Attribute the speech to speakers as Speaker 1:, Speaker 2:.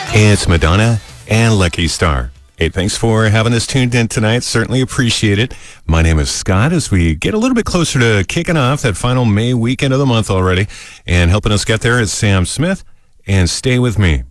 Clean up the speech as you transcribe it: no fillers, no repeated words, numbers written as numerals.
Speaker 1: It's Madonna and Lucky Star. Hey, thanks for having us tuned in tonight. Certainly appreciate it. My name is Scott as we get a little bit closer to kicking off that final May weekend of the month already. And helping us get there is Sam Smith and Stay With Me.